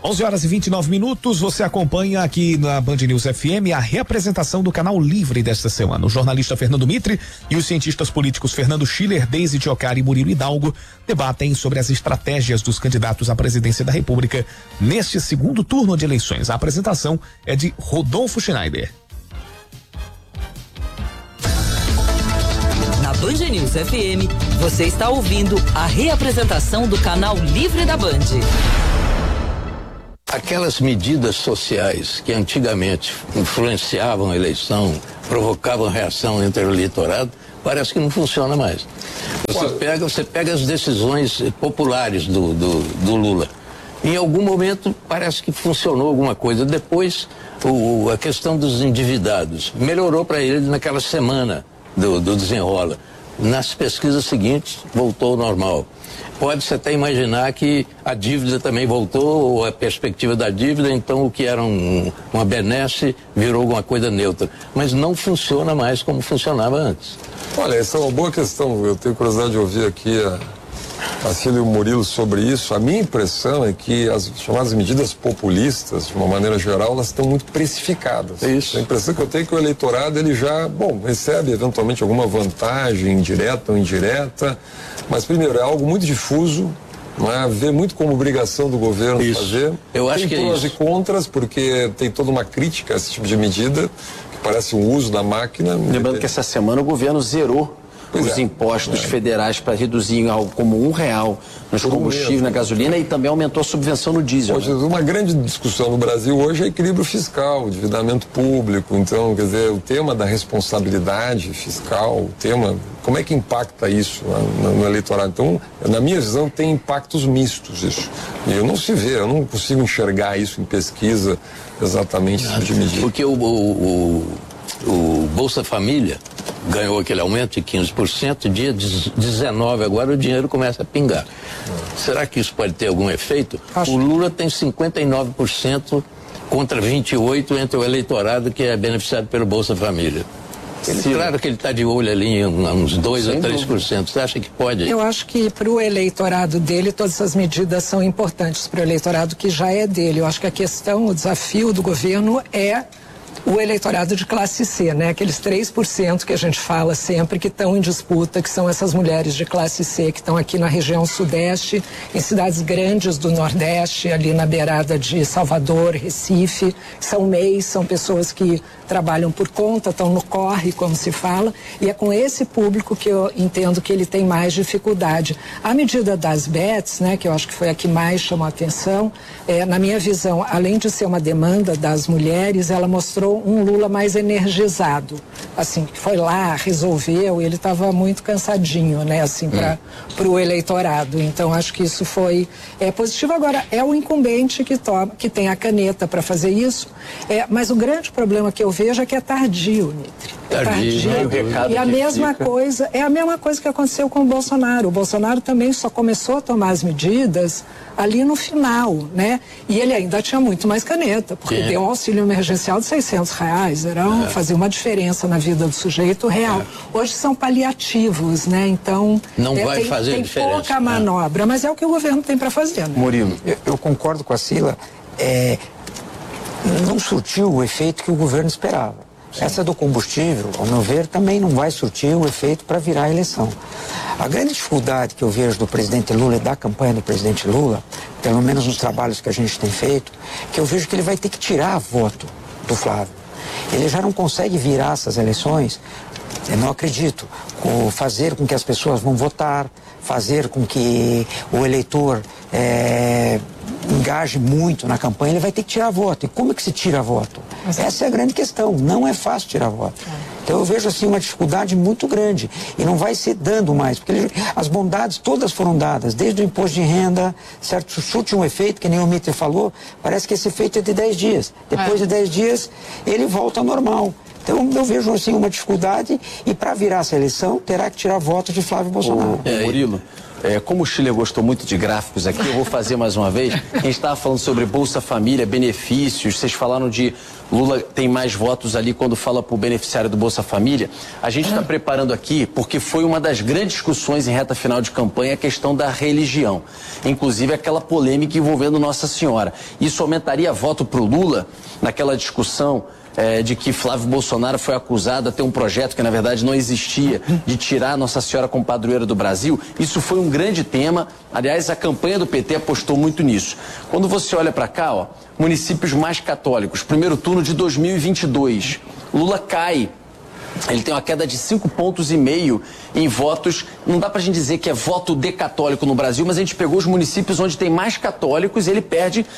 11h29, você acompanha aqui na Band News FM a reapresentação do Canal Livre desta semana. O jornalista Fernando Mitre e os cientistas políticos Fernando Schiller, Deise Tiocari e Murilo Hidalgo debatem sobre as estratégias dos candidatos à presidência da República neste segundo turno de eleições. A apresentação é de Rodolfo Schneider. Na Band News FM, você está ouvindo a reapresentação do Canal Livre da Band. Aquelas medidas sociais que antigamente influenciavam a eleição, provocavam reação entre o eleitorado, parece que não funciona mais. Você pega as decisões populares do Lula. Em algum momento parece que funcionou alguma coisa. Depois, a questão dos endividados melhorou para ele naquela semana do desenrola. Nas pesquisas seguintes, voltou ao normal. Pode-se até imaginar que a dívida também voltou, ou a perspectiva da dívida, então o que era uma benesse virou alguma coisa neutra. Mas não funciona mais como funcionava antes. Olha, essa é uma boa questão. Eu tenho curiosidade de ouvir aqui a Cília e o Murilo sobre isso. A minha impressão é que as chamadas medidas populistas, de uma maneira geral, elas estão muito precificadas. É isso. A impressão que eu tenho é que o eleitorado, ele já, recebe eventualmente alguma vantagem, direta ou indireta, mas primeiro, é algo muito difuso, não é? Vê muito como obrigação do governo fazer. Eu acho que é isso. Tem prós e contras, porque tem toda uma crítica a esse tipo de medida, que parece um uso da máquina. Lembrando que essa semana o governo zerou os impostos federais para reduzir em algo como R$1 nos combustíveis, na gasolina, e também aumentou a subvenção no diesel. Hoje, uma grande discussão no Brasil hoje é equilíbrio fiscal, endividamento público. Então, quer dizer, o tema da responsabilidade fiscal, o tema, como é que impacta isso no eleitorado? Então, na minha visão, tem impactos mistos isso. E eu não consigo enxergar isso em pesquisa exatamente de medida. Porque o Bolsa Família ganhou aquele aumento de 15%, dia 19 agora o dinheiro começa a pingar. Será que isso pode ter algum efeito? O Lula tem 59% contra 28% entre o eleitorado que é beneficiado pelo Bolsa Família. Claro que ele está de olho ali em uns 2% a 3%. Você acha que pode? Eu acho que para o eleitorado dele, todas essas medidas são importantes para o eleitorado que já é dele. Eu acho que a questão, o desafio do governo é o eleitorado de classe C, né? Aqueles 3% que a gente fala sempre que estão em disputa, que são essas mulheres de classe C que estão aqui na região sudeste, em cidades grandes do Nordeste, ali na beirada de Salvador, Recife, são MEIs, são pessoas que trabalham por conta, estão no corre, como se fala, e é com esse público que eu entendo que ele tem mais dificuldade. A medida das bets, né, que eu acho que foi a que mais chamou a atenção, na minha visão, além de ser uma demanda das mulheres, ela mostrou um Lula mais energizado, assim, que foi lá, resolveu, e ele estava muito cansadinho, né, assim, para o eleitorado. Então, acho que isso foi positivo. Agora, é o incumbente que tem a caneta para fazer isso, mas o grande problema que eu vejo é que é tardio, Mitre. Tardio. E a mesma coisa, é a mesma coisa que aconteceu com o Bolsonaro. O Bolsonaro também só começou a tomar as medidas ali no final, né? E ele ainda tinha muito mais caneta, porque deu um auxílio emergencial de R$600, fazia uma diferença na vida do sujeito real. Hoje são paliativos, né? Então, não vai fazer diferença. Tem pouca manobra, mas é o que o governo tem para fazer, né? Murilo, eu concordo com a Cila, não surtiu o efeito que o governo esperava. Essa do combustível, ao meu ver, também não vai surtir o efeito para virar a eleição. A grande dificuldade que eu vejo do presidente Lula e da campanha do presidente Lula, pelo menos nos trabalhos que a gente tem feito, que eu vejo que ele vai ter que tirar voto do Flávio. Ele já não consegue virar essas eleições, eu não acredito, fazer com que as pessoas vão votar, fazer com que o eleitor engaje muito na campanha, ele vai ter que tirar voto. E como é que se tira voto? Essa é a grande questão. Não é fácil tirar voto. Então eu vejo assim uma dificuldade muito grande. E não vai ser dando mais, porque as bondades todas foram dadas, desde o imposto de renda, certo? Surte um efeito, que nem o Mitre falou, parece que esse efeito é de 10 dias. Depois de 10 dias, ele volta ao normal. Então eu vejo assim uma dificuldade, e para virar essa eleição terá que tirar votos de Flávio Bolsonaro. Murilo, Como o Chile gostou muito de gráficos aqui, eu vou fazer mais uma vez. A gente estava falando sobre Bolsa Família, benefícios, vocês falaram de Lula tem mais votos ali quando fala para o beneficiário do Bolsa Família. A gente está preparando aqui porque foi uma das grandes discussões em reta final de campanha a questão da religião. Inclusive aquela polêmica envolvendo Nossa Senhora. Isso aumentaria voto para o Lula naquela discussão de que Flávio Bolsonaro foi acusado a ter um projeto que na verdade não existia, de tirar Nossa Senhora como padroeira do Brasil. Isso foi um grande tema. Aliás, a campanha do PT apostou muito nisso. Quando você olha para cá, ó, municípios mais católicos, primeiro turno de 2022, Lula cai. Ele tem uma queda de 5,5 pontos em votos. Não dá pra gente dizer que é voto de católico no Brasil, mas a gente pegou os municípios onde tem mais católicos e ele perde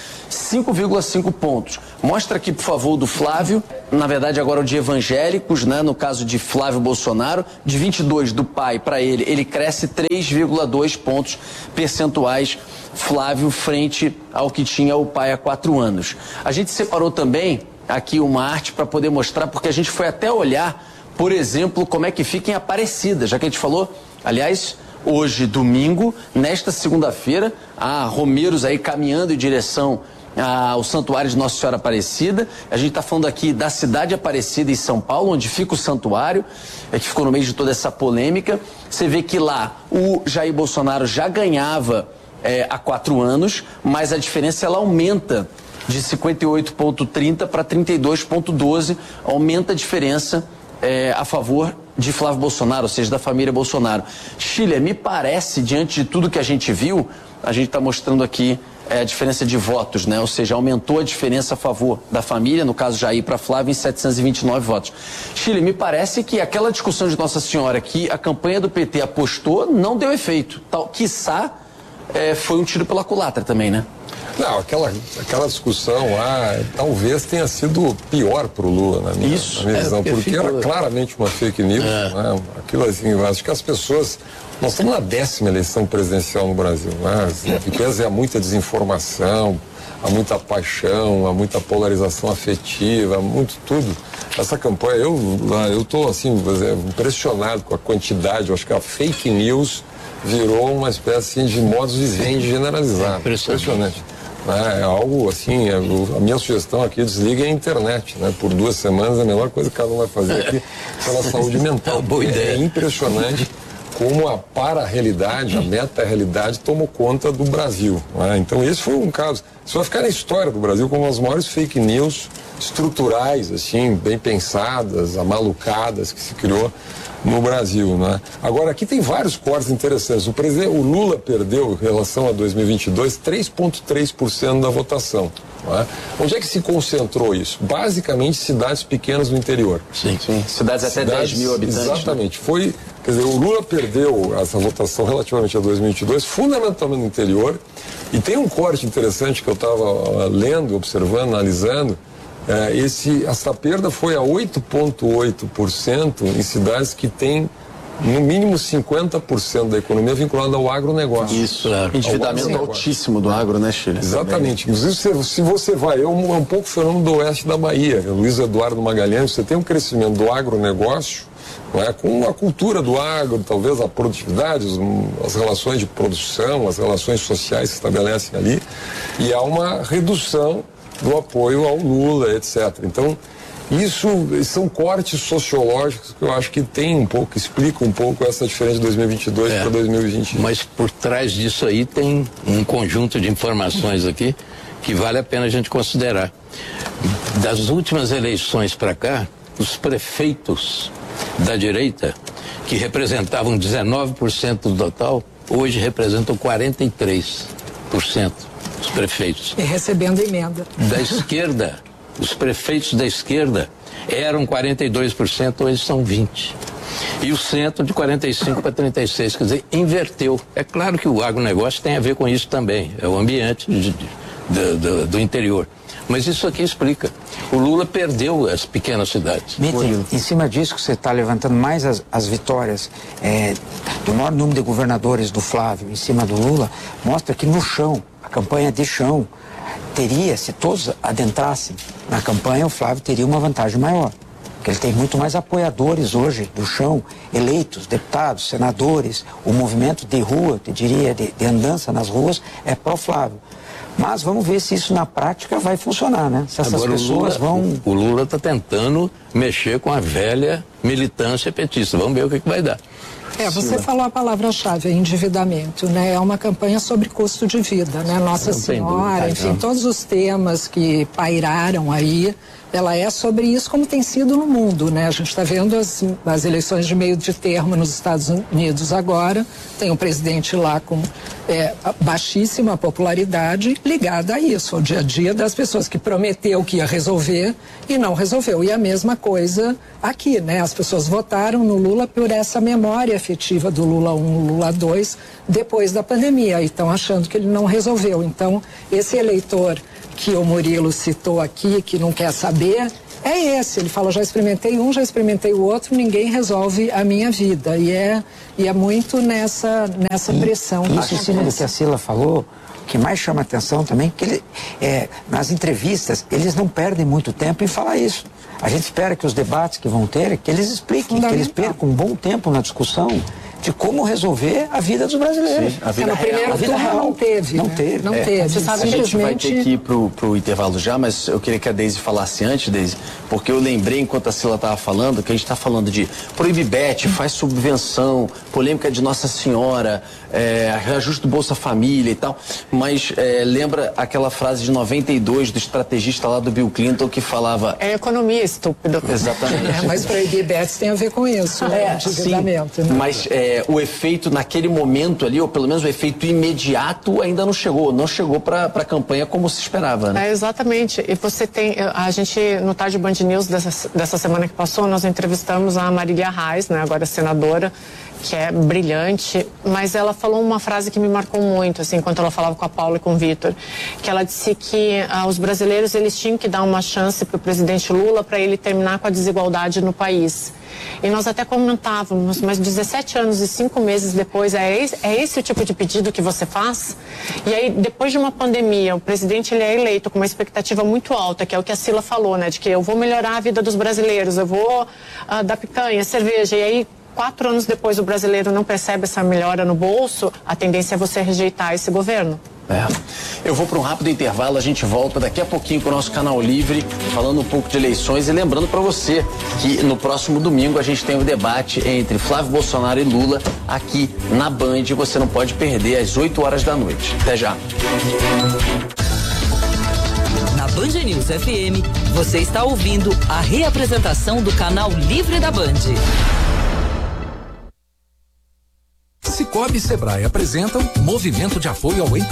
5,5 pontos. Mostra aqui, por favor, do Flávio. Na verdade, agora o de evangélicos, né? No caso de Flávio Bolsonaro, de 22 do pai para ele cresce 3,2 pontos percentuais. Flávio frente ao que tinha o pai há 4 anos. A gente separou também aqui uma arte para poder mostrar, porque a gente foi até olhar, por exemplo, como é que fica em Aparecida, já que a gente falou, aliás, hoje, domingo, nesta segunda-feira, há romeiros aí caminhando em direção ao Santuário de Nossa Senhora Aparecida. A gente está falando aqui da cidade de Aparecida, em São Paulo, onde fica o santuário, que ficou no meio de toda essa polêmica. Você vê que lá o Jair Bolsonaro já ganhava há 4 anos, mas a diferença ela aumenta de 58,30 para 32,12, aumenta a diferença a favor de Flávio Bolsonaro, ou seja, da família Bolsonaro. Chile, me parece, diante de tudo que a gente viu, a gente está mostrando aqui a diferença de votos, né? Ou seja, aumentou a diferença a favor da família, no caso Jair para Flávio, em 729 votos. Chile, me parece que aquela discussão de Nossa Senhora que a campanha do PT apostou não deu efeito. Quiçá foi um tiro pela culatra também, né? Não, aquela discussão lá talvez tenha sido pior para o Lula, na minha visão, porque era claramente uma fake news, né? Aquilo assim, eu acho que as pessoas... Nós estamos na 10ª eleição presidencial no Brasil, né? Em pese há muita desinformação, há muita paixão, há muita polarização afetiva, há muito tudo. Essa campanha, eu estou assim, impressionado com a quantidade, eu acho que a fake news virou uma espécie de modus vivendi generalizado. Impressionante. É algo assim, a minha sugestão aqui, desligue a internet, né? Por 2 semanas, a melhor coisa que cada um vai fazer aqui pela saúde mental. Boa ideia. É impressionante como a para-realidade, a meta-realidade tomou conta do Brasil. Né? Então esse foi um caso, isso vai ficar na história do Brasil como as maiores fake news estruturais, assim, bem pensadas, amalucadas que se criou no Brasil, né? Agora, aqui tem vários cortes interessantes. O Lula perdeu, em relação a 2022, 3,3% da votação. Né? Onde é que se concentrou isso? Basicamente, cidades pequenas no interior. Sim. Cidades até 10 mil habitantes. Exatamente. Né? Quer dizer, o Lula perdeu essa votação relativamente a 2022, fundamentalmente no interior. E tem um corte interessante que eu estava lendo, observando, analisando. Essa perda foi a 8,8% em cidades que têm no mínimo 50% da economia vinculada ao agronegócio. Isso, endividamento altíssimo do agro, né, Chile? Exatamente. Inclusive, se você vai, é um pouco fenômeno do oeste da Bahia. Luiz Eduardo Magalhães, você tem um crescimento do agronegócio, com a cultura do agro, talvez a produtividade, as relações de produção, as relações sociais que se estabelecem ali, e há uma redução do apoio ao Lula, etc. Então, isso são cortes sociológicos que eu acho que explicam um pouco essa diferença de 2022 para 2021. Mas por trás disso aí tem um conjunto de informações aqui que vale a pena a gente considerar. Das últimas eleições para cá, os prefeitos da direita, que representavam 19% do total, hoje representam 43%. Os prefeitos. E recebendo emenda. Da esquerda, os prefeitos da esquerda eram 42%, hoje são 20%. E o centro de 45% para 36%, quer dizer, inverteu. É claro que o agronegócio tem a ver com isso também, é o ambiente do interior. Mas isso aqui explica. O Lula perdeu as pequenas cidades. Mitri, em cima disso que você está levantando mais as vitórias do maior número de governadores do Flávio em cima do Lula, mostra que no chão, a campanha de chão, se todos adentrassem na campanha, o Flávio teria uma vantagem maior. porque ele tem muito mais apoiadores hoje do chão, eleitos, deputados, senadores, o movimento de rua, eu diria, de andança nas ruas, é pró-Flávio. Mas vamos ver se isso na prática vai funcionar, né? Se essas Agora, pessoas vão... O Lula está tentando mexer com a velha militância petista. Vamos ver o que vai dar. Você falou a palavra-chave, endividamento, né? É uma campanha sobre custo de vida, né? Nossa Senhora, enfim, todos os temas que pairaram aí, ela é sobre isso como tem sido no mundo, né? A gente está vendo as eleições de meio de termo nos Estados Unidos agora, tem um presidente lá com baixíssima popularidade ligada a isso, ao dia a dia das pessoas, que prometeu que ia resolver e não resolveu. E a mesma coisa aqui, né? As pessoas votaram no Lula por essa memória afetiva do Lula 1, Lula 2, depois da pandemia, e estão achando que ele não resolveu. Então, esse eleitor que o Murilo citou aqui, que não quer saber, é esse. Ele fala, já experimentei um, já experimentei o outro, ninguém resolve a minha vida. E é muito nessa pressão. Isso em cima do que a Sila falou, o que mais chama atenção também, que nas entrevistas, eles não perdem muito tempo em falar isso. A gente espera que os debates que vão ter, que eles expliquem, que eles percam um bom tempo na discussão de como resolver a vida dos brasileiros. Sim, a vida no primeiro turno não teve. Não né? teve. Não teve. Você sabe, a gente vai ter que ir pro intervalo já, mas eu queria que a Deise falasse antes, Deise, porque eu lembrei, enquanto a Sila estava falando, que a gente está falando de proíbe bet, faz subvenção, polêmica de Nossa Senhora, reajuste do Bolsa Família e tal, mas lembra aquela frase de 92 do estrategista lá do Bill Clinton que falava... É economia, estúpido. É, Exatamente. mas proibir bets tem a ver com isso, né? Endividamento, sim, né? mas o efeito naquele momento ali, ou pelo menos o efeito imediato, ainda não chegou para a campanha como se esperava, né? Exatamente. E você tem, a gente, no Tarde Band News dessa semana que passou, nós entrevistamos a Marília Reis, né, agora senadora, que é brilhante, mas ela falou uma frase que me marcou muito, assim, enquanto ela falava com a Paula e com o Vitor, que ela disse que os brasileiros, eles tinham que dar uma chance para o presidente Lula para ele terminar com a desigualdade no país. E nós até comentávamos, mas 17 anos e 5 meses depois, é esse o tipo de pedido que você faz? E aí, depois de uma pandemia, o presidente ele é eleito com uma expectativa muito alta, que é o que a Sila falou, né, de que eu vou melhorar a vida dos brasileiros, eu vou dar picanha, cerveja, e aí 4 anos depois o brasileiro não percebe essa melhora no bolso, a tendência é você rejeitar esse governo. Eu vou para um rápido intervalo, a gente volta daqui a pouquinho com o nosso Canal Livre, falando um pouco de eleições e lembrando para você que no próximo domingo a gente tem o debate entre Flávio Bolsonaro e Lula aqui na Band, você não pode perder às 8 horas da noite. Até já. Na Band News FM, você está ouvindo a reapresentação do Canal Livre da Band. Cicobi e Sebrae apresentam Movimento de Apoio ao